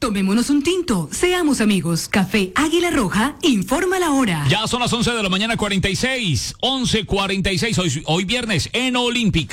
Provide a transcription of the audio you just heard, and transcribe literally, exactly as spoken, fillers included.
Tomémonos un tinto, seamos amigos. Café Águila Roja, informa la hora. Ya son las once de la mañana, cuarenta y seis, once cuarenta y seis, hoy, hoy viernes en Olímpica.